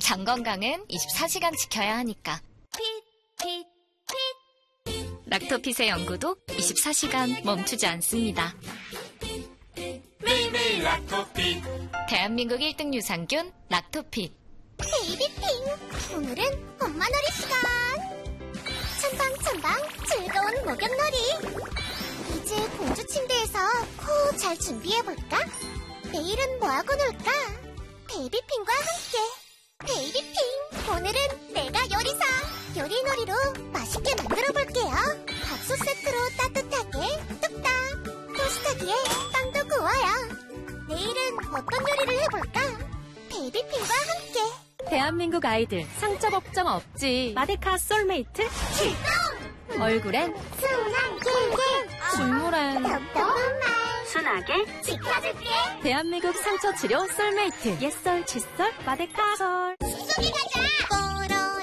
장 건강은 24시간 지켜야 하니까. 락토핏의 연구도 24시간 멈추지 않습니다. 매일매일 락토핏. 대한민국 1등 유산균 락토핏. 베이비핑, 오늘은 엄마놀이 시간. 첨방첨방 즐거운 목욕놀이. 이제 공주 침대에서 코 잘 준비해볼까? 내일은 뭐하고 놀까? 베이비핑과 함께. 베이비핑, 오늘은 내가 요리사. 요리놀이로 맛있게 만들어볼게요. 밥솥 세트로 따뜻하게 뚝딱. 토스터기에 빵도 구워요. 내일은 어떤 요리를 해볼까? 베이비핑과 함께. 대한민국 아이들 상처 걱정 없지. 마데카 솔메이트 출동! 얼굴엔 순한 꿀꿀, 중물엔 덕덕한 말 순하게 지켜줄게. 대한민국 상처 치료 솔메이트 옛설 칫솔 마데카 솔. 숲속에 가자.